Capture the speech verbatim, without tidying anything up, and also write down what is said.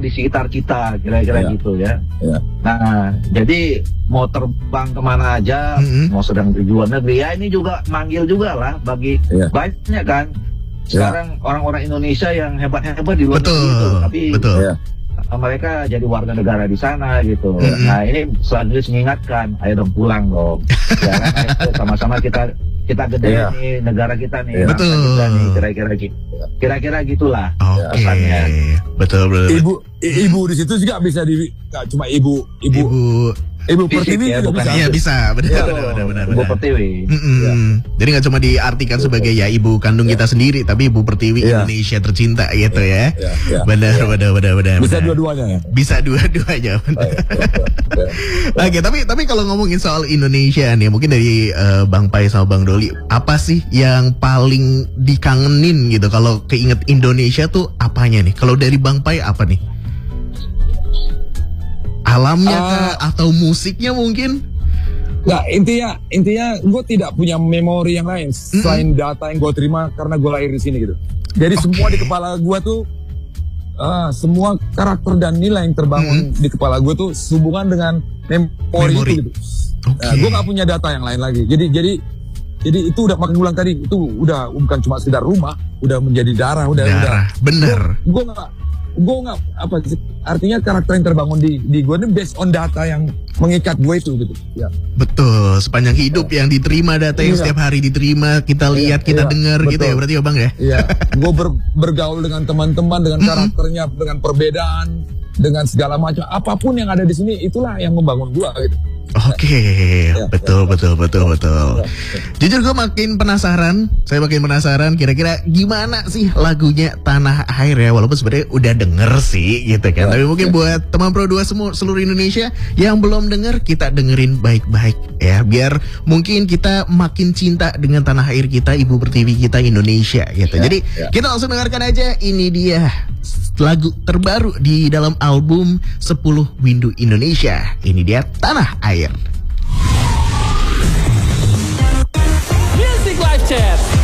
orang di sekitar kita, kira-kira Ya. gitu ya. Ya. Nah, jadi mau terbang kemana aja, Mm-hmm. mau sedang di luar negeri, ya ini juga manggil juga lah bagi Ya. banyak kan. Sekarang orang-orang Indonesia yang hebat-hebat di luar Betul, negeri itu, tapi betul. Ya. mereka jadi warga negara di sana gitu. Mm-hmm. Nah ini selanjutnya mengingatkan, ayo dong pulang dong. Ya kan, ayo sama-sama kita kita gede Iya. nih negara kita nih, Iya. bangsa Betul. kita nih, kira-kira gitu. Kira-kira gitulah Oke, pesannya. betul betul. Ibu i- ibu di situ juga bisa di nggak cuma ibu ibu Ibu, ibu Fisik Pertiwi ya, juga bukan bisa. iya bisa, benar Ya. benar benar benar. Ibu benar. Pertiwi. Mm-mm. Ya. Jadi nggak cuma diartikan sebagai ya ibu kandung kita sendiri, tapi ibu pertiwi Ya. Indonesia tercinta gitu ya. Ya, ya. Benar, benar, benar, benar. Bisa benar. dua-duanya ya. Bisa dua-duanya. benar. Oke, tapi tapi kalau ngomongin soal Indonesia nih, mungkin dari eh, Bang Pai sama Bang Doli, apa sih yang paling dikangenin gitu? Kalau keinget Indonesia tuh apanya nih? Kalau dari Bang Pai apa nih? Alamnya Ah. kah? Atau musiknya mungkin? Nah intinya intinya gue tidak punya memori yang lain selain data yang gue terima karena gue lahir di sini gitu. Jadi Oke. semua di kepala gue tuh ah, semua karakter dan nilai yang terbangun di kepala gue tuh sehubungan dengan memori, Memori. itu gitu. Oke. Nah, gue nggak punya data yang lain lagi. Jadi jadi jadi itu udah makin ulang tadi itu udah bukan cuma sekedar rumah, udah menjadi darah, udah udah. Darah, bener. Gue nggak gue nggak apa sih artinya karakter yang terbangun di di gue ini based on data yang mengikat gue itu gitu. Ya. Betul, sepanjang hidup yang diterima data yang Iya. setiap hari diterima, kita lihat, kita iya, dengar gitu betul. ya berarti ya Bang ya? Iya, gue ber- bergaul dengan teman-teman dengan karakternya, dengan perbedaan, dengan segala macam apapun yang ada di sini itulah yang membangun gue gitu. Oke, betul, betul, betul, betul. Ya, Jujur gue makin penasaran, saya makin penasaran kira-kira gimana sih lagunya Tanah Air ya, walaupun sebenarnya udah denger sih gitu kan. Ya, Tapi mungkin ya. buat teman Pro dua semua seluruh Indonesia yang belum denger, kita dengerin baik-baik ya, biar mungkin kita makin cinta dengan tanah air kita, Ibu Pertiwi kita Indonesia gitu. Ya, Jadi ya. kita langsung dengarkan aja, ini dia lagu terbaru di dalam album sepuluh Windu Indonesia. Ini dia Tanah Air. Music Live Chat.